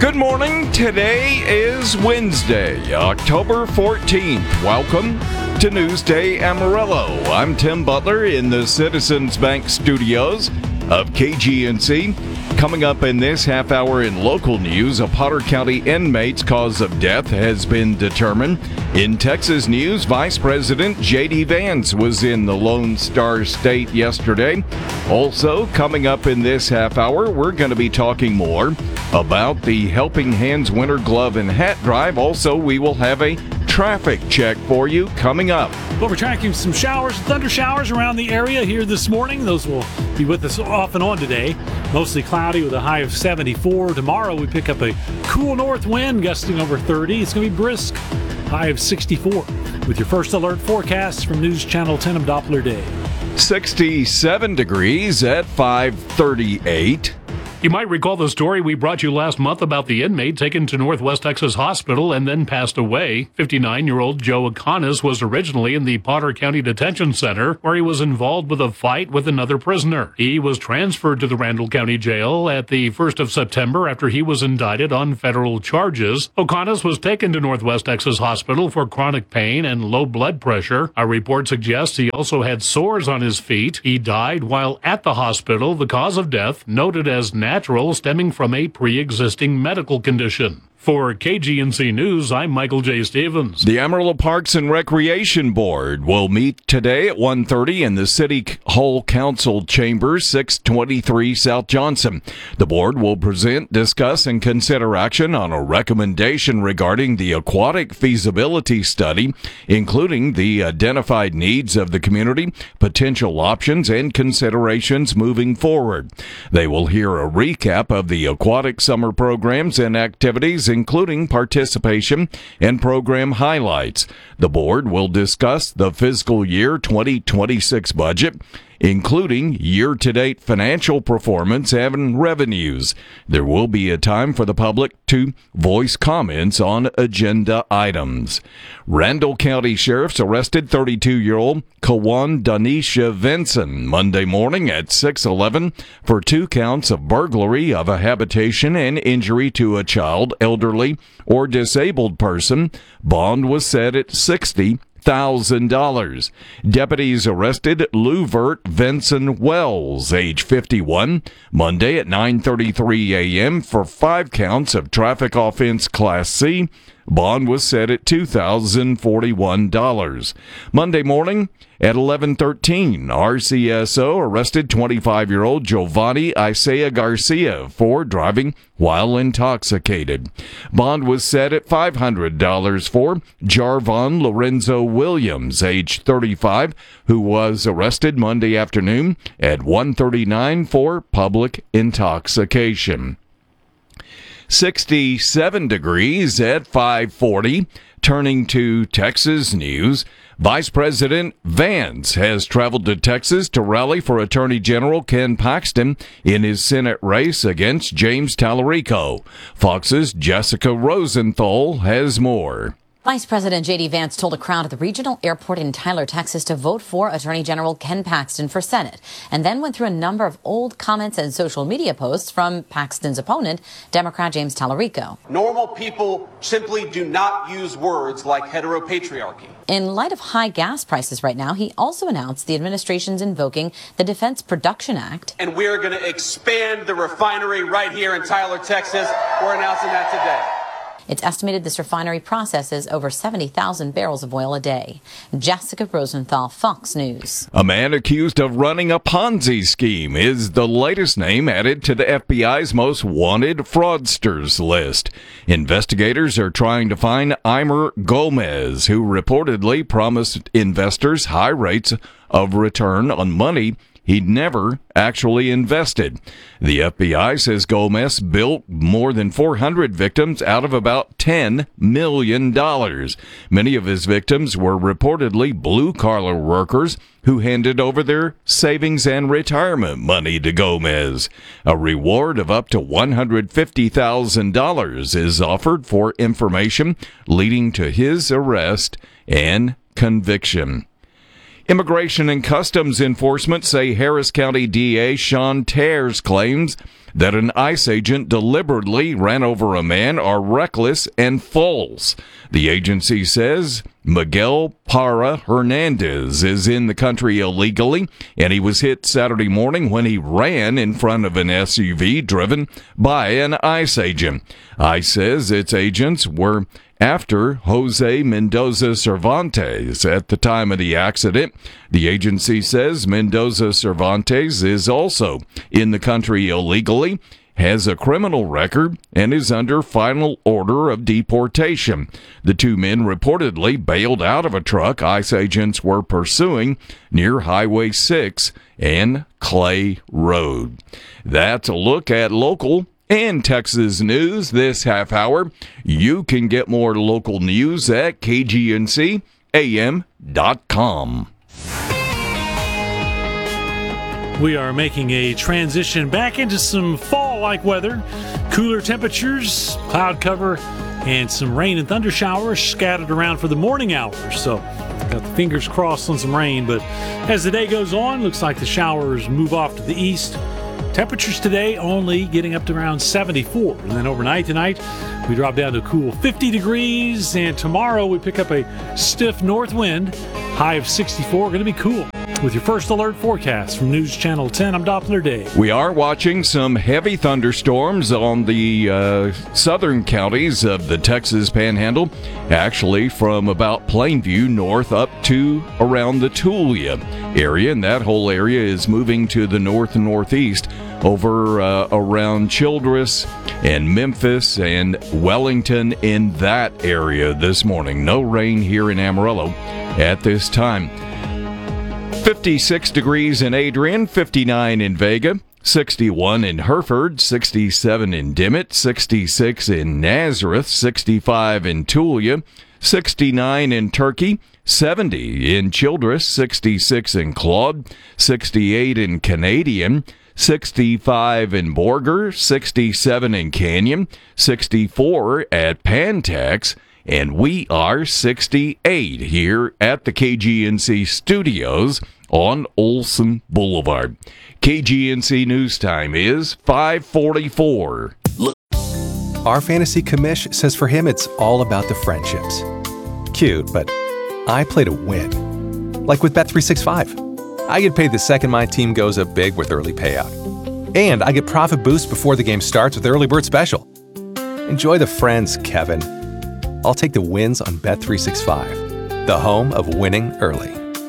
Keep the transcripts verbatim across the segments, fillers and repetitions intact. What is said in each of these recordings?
Good morning. Today is Wednesday, October fourteenth. Welcome to Newsday Amarillo. I'm Tim Butler in the Citizens Bank studios of K G N C. Coming up in this half hour in local news, a Potter County inmate's cause of death has been determined. In Texas news, Vice President J D Vance was in the Lone Star State yesterday. Also, coming up in this half hour, we're going to be talking more about the Helping Hands Winter Glove and Hat Drive. Also, we will have a traffic check for you coming up. Well, we're tracking some showers, thunder showers around the area here this morning. Those will be with us off and on today. Mostly cloudy with a high of seventy-four. Tomorrow we pick up a cool north wind gusting over thirty. It's going to be brisk, high of sixty-four. With your first alert forecast from News Channel ten, I'm Doppler Day. sixty-seven degrees at five thirty-eight. You might recall the story we brought you last month about the inmate taken to Northwest Texas Hospital and then passed away. fifty-nine-year-old Joe Akonis was originally in the Potter County Detention Center, where he was involved with a fight with another prisoner. He was transferred to the Randall County Jail at the first of September after he was indicted on federal charges. Akonis was taken to Northwest Texas Hospital for chronic pain and low blood pressure. A report suggests he also had sores on his feet. He died while at the hospital. The cause of death noted as natural. Natural, stemming from a pre-existing medical condition. For K G N C News, I'm Michael J. Stevens. The Amarillo Parks and Recreation Board will meet today at one thirty in the City Hall Council Chambers, six twenty-three South Johnson. The board will present, discuss, and consider action on a recommendation regarding the aquatic feasibility study, including the identified needs of the community, potential options, and considerations moving forward. They will hear a recap of the aquatic summer programs and activities, including participation and program highlights. The board will discuss the fiscal year twenty twenty-six budget, including year-to-date financial performance and revenues. There will be a time for the public to voice comments on agenda items. Randall County Sheriff's arrested thirty-two-year-old Kawan Danisha Vinson Monday morning at six eleven for two counts of burglary of a habitation and injury to a child, elderly, or disabled person. Bond was set at sixty thousand dollars. Deputies arrested Luvert Vinson Wells, age fifty-one, Monday at nine thirty-three a.m. for five counts of traffic offense Class C. Bond was set at two thousand forty-one dollars. Monday morning at eleven thirteen, R C S O arrested twenty-five-year-old Giovanni Isaiah Garcia for driving while intoxicated. Bond was set at five hundred dollars for Jarvon Lorenzo Williams, age thirty-five, who was arrested Monday afternoon at one thirty-nine for public intoxication. sixty-seven degrees at five forty. Turning to Texas news, Vice President Vance has traveled to Texas to rally for Attorney General Ken Paxton in his Senate race against James Tallarico. Fox's Jessica Rosenthal has more. Vice President J D Vance told a crowd at the regional airport in Tyler, Texas, to vote for Attorney General Ken Paxton for Senate, and then went through a number of old comments and social media posts from Paxton's opponent, Democrat James Tallarico. Normal people simply do not use words like heteropatriarchy. In light of high gas prices right now, he also announced the administration's invoking the Defense Production Act. And we're going to expand the refinery right here in Tyler, Texas. We're announcing that today. It's estimated this refinery processes over seventy thousand barrels of oil a day. Jessica Rosenthal, Fox News. A man accused of running a Ponzi scheme is the latest name added to the F B I's most wanted fraudsters list. Investigators are trying to find Eimer Gomez, who reportedly promised investors high rates of return on money he'd never actually invested. The F B I says Gomez built more than four hundred victims out of about ten million dollars. Many of his victims were reportedly blue-collar workers who handed over their savings and retirement money to Gomez. A reward of up to one hundred fifty thousand dollars is offered for information leading to his arrest and conviction. Immigration and Customs Enforcement say Harris County D A Sean Tears claims that an ICE agent deliberately ran over a man are reckless and false. The agency says Miguel Parra Hernandez is in the country illegally, and he was hit Saturday morning when he ran in front of an S U V driven by an ICE agent. ICE says its agents were after Jose Mendoza Cervantes at the time of the accident. The agency says Mendoza Cervantes is also in the country illegally, has a criminal record, and is under final order of deportation. The two men reportedly bailed out of a truck ICE agents were pursuing near Highway six and Clay Road. That's a look at local and Texas news this half hour. You can get more local news at K G N C A M dot com. We are making a transition back into some fall-like weather. Cooler temperatures, cloud cover, and some rain and thunder showers scattered around for the morning hours. So got the fingers crossed on some rain, but as the day goes on, looks like the showers move off to the east. Temperatures today only getting up to around seventy-four. And then overnight tonight, we drop down to a cool fifty degrees. And tomorrow we pick up a stiff north wind, high of sixty-four. Going to be cool. With your first alert forecast from News Channel ten, I'm Doppler Dave. We are watching some heavy thunderstorms on the uh, southern counties of the Texas Panhandle, actually from about Plainview north up to around the Tulia area, and that whole area is moving to the north and northeast over uh, around Childress and Memphis and Wellington in that area this morning. No rain here in Amarillo at this time. fifty-six degrees in Adrian, fifty-nine in Vega, sixty-one in Hereford, sixty-seven in Dimmitt, sixty-six in Nazareth, sixty-five in Tulia, sixty-nine in Turkey, seventy in Childress, sixty-six in Claude, sixty-eight in Canadian, sixty-five in Borger, sixty-seven in Canyon, sixty-four at Pantex, and we are sixty-eight here at the K G N C studios on Olson Boulevard. K G N C News Time is five forty-four. Our fantasy commish says for him it's all about the friendships. Cute, but I play to win. Like with Bet three sixty-five. I get paid the second my team goes up big with early payout. And I get profit boost before the game starts with Early Bird Special. Enjoy the friends, Kevin. I'll take the wins on Bet three sixty-five, the home of winning early.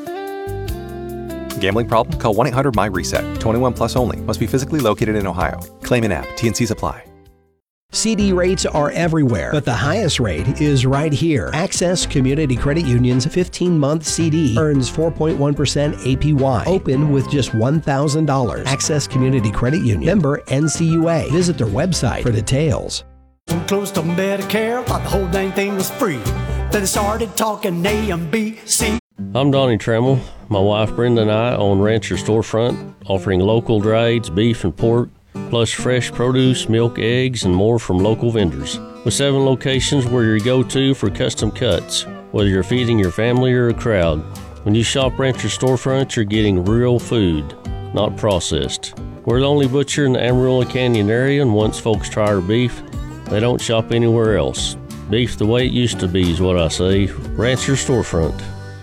Gambling problem? Call one eight hundred M Y reset. twenty-one plus only. Must be physically located in Ohio. Claim in app. T and Cs apply. C D rates are everywhere, but the highest rate is right here. Access Community Credit Union's fifteen-month C D earns four point one percent A P Y. Open with just one thousand dollars. Access Community Credit Union. Member N C U A. Visit their website for details. Close to Medicare, thought the whole dang thing was free. Then they started talking A and B, C. I'm Donnie Trammell. My wife Brenda and I own Rancher Storefront, offering local trades, beef and pork, plus fresh produce, milk, eggs, and more from local vendors. With seven locations, we're your go-to for custom cuts, whether you're feeding your family or a crowd. When you shop Rancher Storefront, you're getting real food, not processed. We're the only butcher in the Amarillo Canyon area, and once folks try our beef, they don't shop anywhere else. Beef the way it used to be is what I say. Rancher Storefront.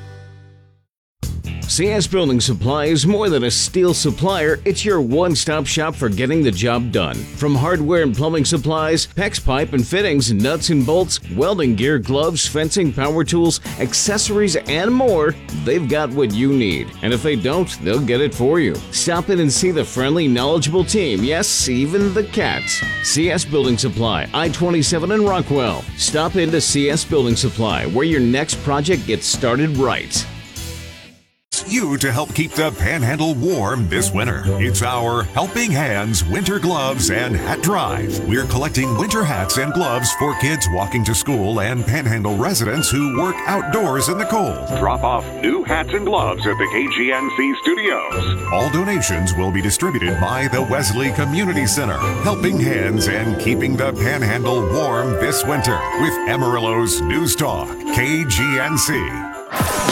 C S Building Supply is more than a steel supplier. It's your one-stop shop for getting the job done. From hardware and plumbing supplies, PEX pipe and fittings, nuts and bolts, welding gear, gloves, fencing, power tools, accessories, and more, they've got what you need. And if they don't, they'll get it for you. Stop in and see the friendly, knowledgeable team. Yes, even the cats. C S Building Supply, I twenty-seven in Rockwell. Stop into C S Building Supply, where your next project gets started right. You to help keep the Panhandle warm this winter. It's our Helping Hands Winter Gloves and Hat Drive. We're collecting winter hats and gloves for kids walking to school and Panhandle residents who work outdoors in the cold. Drop off new hats and gloves at the K G N C studios. All donations will be distributed by the Wesley Community Center. Helping Hands and keeping the Panhandle warm this winter with Amarillo's News Talk, K G N C.